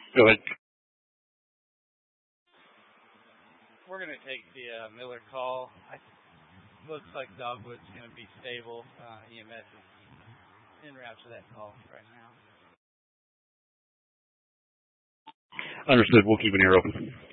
Go ahead. We're going to take the Miller call. Looks like Dogwood's going to be stable. EMS is en route to that call right now. Understood. We'll keep an ear open.